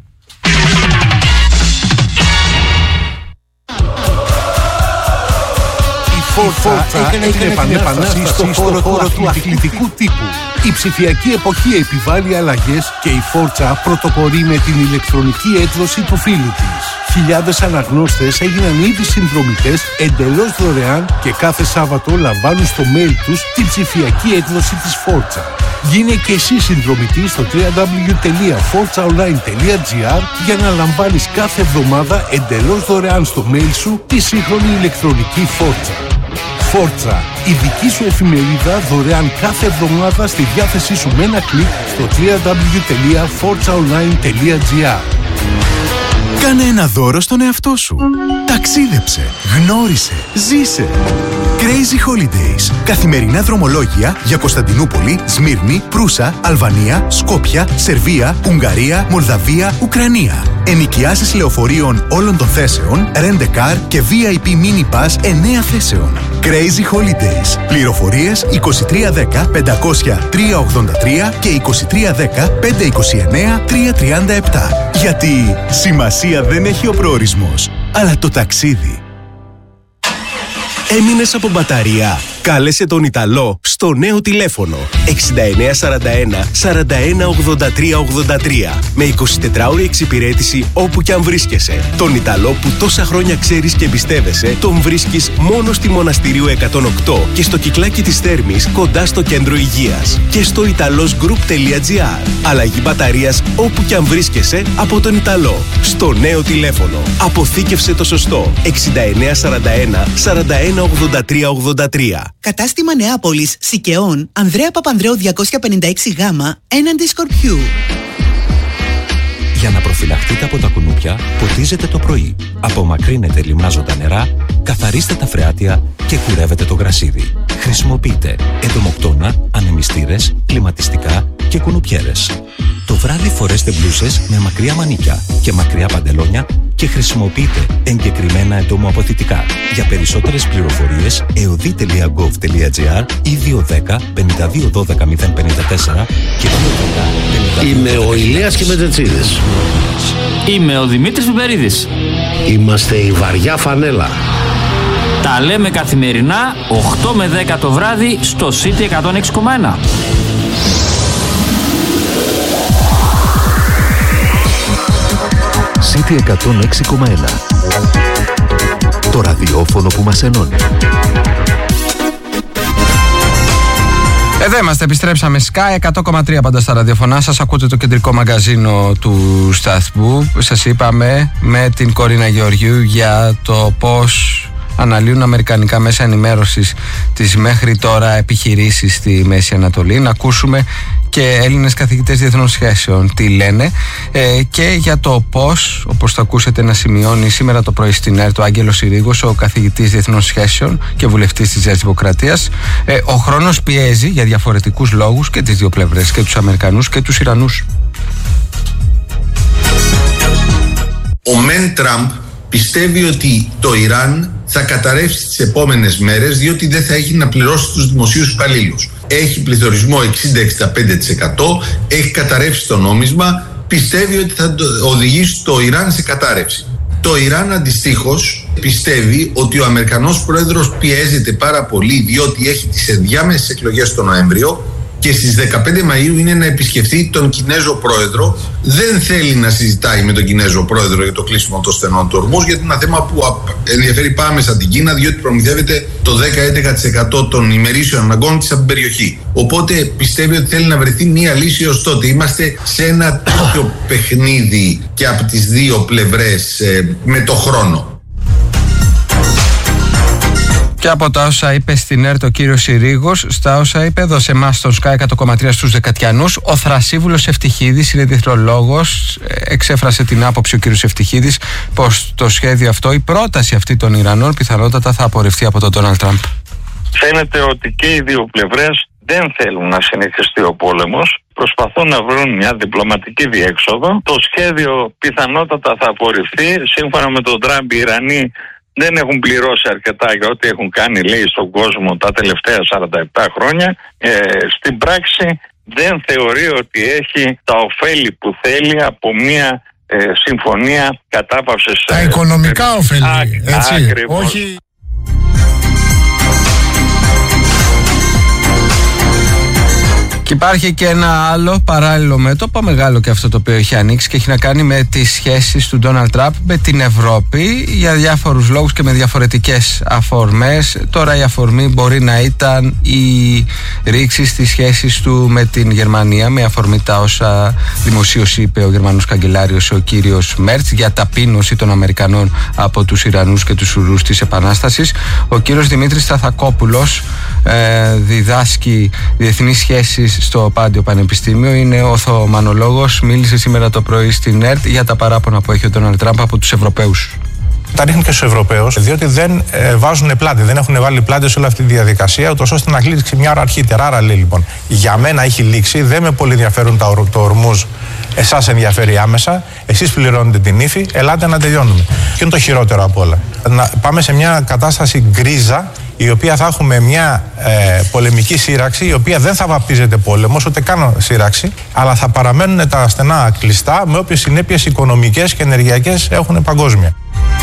Φόρτσα έκανε την επανάσταση στον χώρο του αθλητικού τύπου. Η ψηφιακή εποχή επιβάλλει αλλαγές και η Φόρτσα πρωτοπορεί με την ηλεκτρονική έκδοση του φίλου της. Χιλιάδες αναγνώστες έγιναν ήδη συνδρομητές εντελώς δωρεάν και κάθε Σάββατο λαμβάνουν στο mail τους την ψηφιακή έκδοση της Φόρτσα. Γίνε και εσύ συνδρομητής στο double-u double-u double-u τελεία φόρτσα online τελεία τζι άρ για να λαμβάνεις κάθε εβδομάδα εντελώς δωρεάν στο mail σου τη σύγχρονη ηλεκτρονική Φόρτσα. Φόρτσα, η δική σου εφημερίδα δωρεάν κάθε εβδομάδα στη διάθεσή σου με ένα κλικ στο double-u double-u double-u τελεία φόρτσα online τελεία τζι άρ. Κάνε ένα δώρο στον εαυτό σου. Ταξίδεψε, γνώρισε, ζήσε. Crazy Holidays. Καθημερινά δρομολόγια για Κωνσταντινούπολη, Σμύρνη, Προύσα, Αλβανία, Σκόπια, Σερβία, Ουγγαρία, Μολδαβία, Ουκρανία. Ενοικιάσεις λεωφορείων όλων των θέσεων, Rent a Car και βι άι πι Mini Pass εννέα θέσεων. Crazy Holidays. Πληροφορίες είκοσι τρία δέκα πεντακόσια τρία ογδόντα τρία και είκοσι τρία δέκα πεντακόσια είκοσι εννέα τρία τριάντα επτά. Γιατί σημασία δεν έχει ο προορισμός, αλλά το ταξίδι. Έμεινες από μπαταρία? Κάλεσε τον Ιταλό στο νέο τηλέφωνο εξήντα εννέα σαράντα ένα σαράντα ένα ογδόντα τρία ογδόντα τρία με εικοσιτετράωρη εξυπηρέτηση όπου κι αν βρίσκεσαι. Τον Ιταλό που τόσα χρόνια ξέρεις και εμπιστεύεσαι τον βρίσκεις μόνο στη Μοναστηρίου εκατόν οκτώ και στο Κυκλάκι της Θέρμης κοντά στο κέντρο υγείας και στο italosgroup τελεία τζι άρ. Αλλαγή μπαταρίας όπου κι αν βρίσκεσαι από τον Ιταλό. Στο νέο τηλέφωνο αποθήκευσε το σωστό εξήντα εννέα σαράντα ένα σαράντα ένα ογδόντα τρία ογδόντα τρία. Κατάστημα Νεάπολης, Σικαιών, Ανδρέα Παπανδρέου διακόσια πενήντα έξι Γ, έναντι Σκορπιού. Για να προφυλαχτείτε από τα κουνούπια, ποτίζετε το πρωί. Απομακρύνετε λιμνάζοντα νερά, καθαρίστε τα φρεάτια και κουρεύετε το γρασίδι. Χρησιμοποιείτε εντομοκτώνα, ανεμιστήρες, κλιματιστικά και κουνουπιέρες. Το βράδυ φορέστε μπλούσες με μακριά μανίκια και μακριά παντελόνια και χρησιμοποιείτε εγκεκριμένα εντομοαποθητικά. Για περισσότερες πληροφορίες εωδή τελεία γκοβ τελεία τζι άρ ή δύο ένα μηδέν πενήντα δύο δώδεκα μηδέν πενήντα τέσσερα και δύο ένα. Είμαι ο Ηλίας Κιμετετσίδης. Είμαι ο Δημήτρης Πιπερίδης. Είμαστε η Βαριά Φανέλα. Τα λέμε καθημερινά οκτώ με δέκα το βράδυ στο City εκατόν έξι κόμμα ένα. City εκατόν έξι κόμμα ένα. Το ραδιόφωνο που μας ενώνει. Εδώ είμαστε, επιστρέψαμε. Sky εκατό κόμμα τρία πάντα στα ραδιοφωνά σας. Ακούτε το κεντρικό μαγαζίνο του σταθμού. Σας είπαμε με την Κορίνα Γεωργίου για το πώς αναλύουν αμερικανικά μέσα ενημέρωσης τις μέχρι τώρα επιχειρήσεις στη Μέση Ανατολή. Να ακούσουμε και Έλληνες καθηγητές διεθνών σχέσεων τι λένε ε, και για το πώς, όπως θα ακούσετε να σημειώνει σήμερα το πρωί στην ΕΡΤ ο Άγγελος Συρίγος, ο καθηγητής διεθνών σχέσεων και βουλευτής της Νέας Δημοκρατίας. Ε, ο χρόνος πιέζει για διαφορετικούς λόγους και τις δύο πλευρές, και τους Αμερικανούς και τους Ιρανούς. Ο Μεν Τραμπ πιστεύει ότι το Ιράν θα καταρρεύσει τις επόμενες μέρες, διότι δεν θα έχει να πληρώσει τους δημοσίους υπαλλήλους. Έχει πληθωρισμό εξήντα με εξήντα πέντε τοις εκατό, έχει καταρρεύσει το νόμισμα, πιστεύει ότι θα οδηγήσει το Ιράν σε κατάρρευση. Το Ιράν αντιστοίχως πιστεύει ότι ο Αμερικανός πρόεδρος πιέζεται πάρα πολύ, διότι έχει τις ενδιάμεσες εκλογές τον Νοέμβριο και στις δεκαπέντε Μαΐου είναι να επισκεφθεί τον Κινέζο πρόεδρο. Δεν θέλει να συζητάει με τον Κινέζο πρόεδρο για το κλείσιμο των στενών του Ορμούζ, γιατί είναι ένα θέμα που ενδιαφέρει πάμεσα την Κίνα, διότι προμηθεύεται το δέκα με έντεκα τοις εκατό των ημερήσεων αναγκών της από την περιοχή. Οπότε πιστεύει ότι θέλει να βρεθεί μία λύση ως τότε. Είμαστε σε ένα τέτοιο παιχνίδι και από τις δύο πλευρές ε, με το χρόνο. Και από τα όσα είπε στην ΕΡΤ ο κύριος Συρίγος, στα όσα είπε εδώ σε εμάς στον Sky εκατό κόμμα τρία στους Δεκατιανούς, ο Θρασίβουλος Ευτυχίδης είναι διεθνολόγος. Εξέφρασε την άποψη ο κύριος Ευτυχίδης πως το σχέδιο αυτό, η πρόταση αυτή των Ιρανών, πιθανότατα θα απορριφθεί από τον Ντόναλντ Τραμπ. Φαίνεται ότι και οι δύο πλευρές δεν θέλουν να συνεχιστεί ο πόλεμος. Προσπαθούν να βρουν μια διπλωματική διέξοδο. Το σχέδιο πιθανότατα θα απορριφθεί. Σύμφωνα με τον Τραμπ, οι Ιρανοί δεν έχουν πληρώσει αρκετά για ό,τι έχουν κάνει, λέει, στον κόσμο τα τελευταία σαράντα επτά χρόνια. Ε, στην πράξη δεν θεωρεί ότι έχει τα ωφέλη που θέλει από μια ε, συμφωνία κατάπαυσης. Τα ε, οικονομικά ε, ωφέλη, έτσι, ακριβώς. όχι... Και υπάρχει και ένα άλλο παράλληλο μέτωπο, μεγάλο και αυτό το οποίο έχει ανοίξει και έχει να κάνει με τις σχέσεις του Ντόναλντ Τραμπ με την Ευρώπη για διάφορους λόγους και με διαφορετικές αφορμές. Τώρα η αφορμή μπορεί να ήταν η ρήξη στις σχέσεις του με την Γερμανία, με αφορμή τα όσα δημοσίως είπε ο Γερμανός καγκελάριος ο κύριος Μέρτς για ταπείνωση των Αμερικανών από τους Ιρανούς και τους Ουρούς της Επανάστασης. Ο κύριος Δημήτρης Σταθακόπουλος ε, διδάσκει διεθνείς σχέσεις στο Πάντιο Πανεπιστήμιο, είναι οθωμανολόγος, μίλησε σήμερα το πρωί στην ΕΡΤ για τα παράπονα που έχει ο Ντόναλντ Τραμπ από τους Ευρωπαίους. Τα ρίχνουν και στους Ευρωπαίους, διότι δεν ε, βάζουν πλάτη, δεν έχουν βάλει πλάτη σε όλη αυτή τη διαδικασία, ούτως ώστε να λήξει μια ώρα αρχίτερα. Άρα λέει λοιπόν, για μένα έχει λήξει, δεν με πολύ ενδιαφέρουν τα το ορμούς, εσάς ενδιαφέρει άμεσα, εσείς πληρώνετε την ύφη, ελάτε να τελειώνουμε. Και είναι το χειρότερο απ' όλα. Να πάμε σε μια κατάσταση γκρίζα, η οποία θα έχουμε μια ε, πολεμική σύραξη, η οποία δεν θα βαπτίζεται πόλεμος, ούτε καν σύραξη, αλλά θα παραμένουν τα στενά κλειστά, με όποιες συνέπειες οικονομικές και ενεργειακές έχουν παγκόσμια.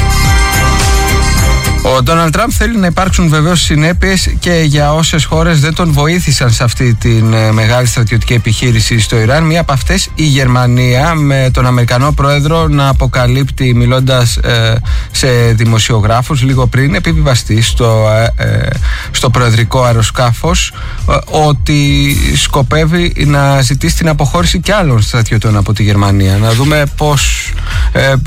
Ο Ντόναλντ Τραμπ θέλει να υπάρξουν βεβαίως συνέπειες και για όσες χώρες δεν τον βοήθησαν σε αυτή τη ε, μεγάλη στρατιωτική επιχείρηση στο Ιράν. Μία από αυτές η Γερμανία, με τον Αμερικανό πρόεδρο να αποκαλύπτει, μιλώντας ε, σε δημοσιογράφους λίγο πριν επιβιβαστεί στο, ε, ε, στο προεδρικό αεροσκάφος ε, ότι σκοπεύει να ζητήσει την αποχώρηση και άλλων στρατιωτών από τη Γερμανία. Να δούμε πώς ε, ε,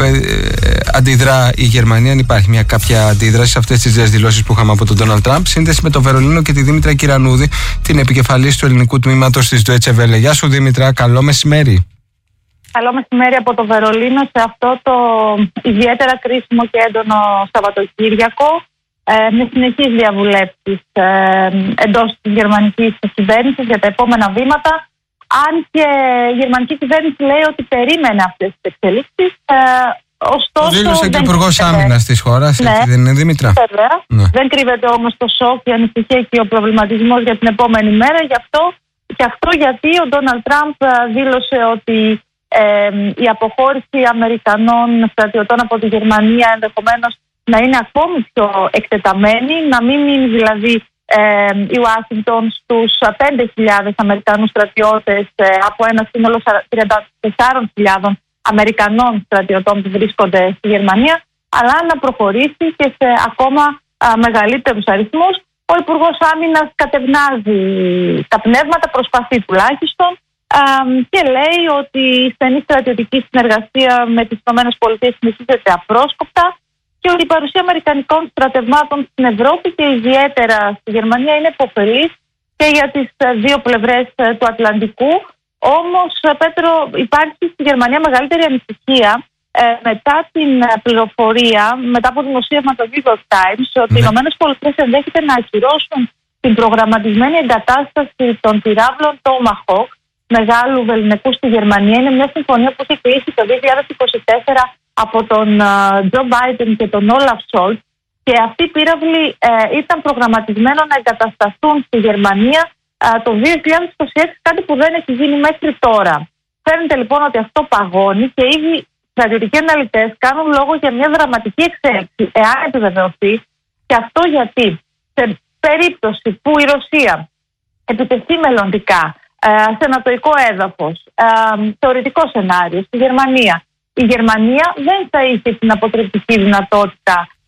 αντιδρά η Γερμανία, αν υπάρχει μια κάποια αντίδραση σε αυτές τις δύο δηλώσεις που είχαμε από τον Ντόναλντ Τραμπ. Σύνδεση με το Βερολίνο και τη Δήμητρα Κυρανούδη, την επικεφαλής του ελληνικού τμήματος της Deutsche Welle. Γεια σου Δήμητρα, καλό μεσημέρι. Καλό μεσημέρι από το Βερολίνο σε αυτό το ιδιαίτερα κρίσιμο και έντονο Σαββατοκύριακο, ε, με συνεχείς διαβουλεύσεις ε, εντός της γερμανικής κυβέρνησης για τα επόμενα βήματα. Αν και η γερμανική κυβέρνηση λέει ότι περίμενε αυτές τις εξελίξεις, ε, ωστόσο. Το δήλωσε και ο Υπουργός Άμυνας της χώρας, ναι, έτσι δεν είναι Δήμητρα? Βέβαια. Ναι. Δεν κρύβεται όμως το σοκ, η ανησυχία και ο προβληματισμός για την επόμενη μέρα. Γι' αυτό, και αυτό γιατί ο Ντόναλντ Τραμπ δήλωσε ότι ε, η αποχώρηση Αμερικανών στρατιωτών από τη Γερμανία ενδεχομένως να είναι ακόμη πιο εκτεταμένη, να μην μείνει δηλαδή ε, η Ουάσιγκτον στους πέντε χιλιάδες Αμερικανούς στρατιώτες ε, από ένα σύνολο τριάντα τέσσερις χιλιάδες Αμερικανών στρατιωτών που βρίσκονται στη Γερμανία, αλλά να προχωρήσει και σε ακόμα α, μεγαλύτερους αριθμούς. Ο Υπουργός Άμυνας κατευνάζει τα πνεύματα, προσπαθεί τουλάχιστον, α, και λέει ότι η στενή στρατιωτική συνεργασία με τις ΗΠΑ συνεχίζεται απρόσκοπτα και ότι η παρουσία αμερικανικών στρατευμάτων στην Ευρώπη και ιδιαίτερα στη Γερμανία είναι υποφελής και για τις δύο πλευρές του Ατλαντικού. Όμως, Πέτρο, υπάρχει στη Γερμανία μεγαλύτερη ανησυχία ε, μετά την πληροφορία, μετά από δημοσίευμα το New York Times, ότι οι ΗΠΑ ενδέχεται να ακυρώσουν την προγραμματισμένη εγκατάσταση των πυράβλων Tomahawk μεγάλου βεληνικού στη Γερμανία. Είναι μια συμφωνία που έχει κλείσει το δύο χιλιάδες είκοσι τέσσερα από τον Τζο Μπάιντεν και τον Όλαφ Σόλτ, και αυτοί οι πύραυλοι ε, ήταν προγραμματισμένοι να εγκατασταθούν στη Γερμανία το δύο χιλιάδες είκοσι έξι, κάτι που δεν έχει γίνει μέχρι τώρα. Φαίνεται λοιπόν ότι αυτό παγώνει και ήδη στρατιωτικοί αναλυτές κάνουν λόγο για μια δραματική εξέλιξη, εάν επιβεβαιωθεί, και αυτό γιατί σε περίπτωση που η Ρωσία επιτεθεί μελλοντικά σε ανατοϊκό έδαφος, θεωρητικό σενάριο στη Γερμανία, η Γερμανία δεν θα είχε την αποτρεπτική δυνατότητα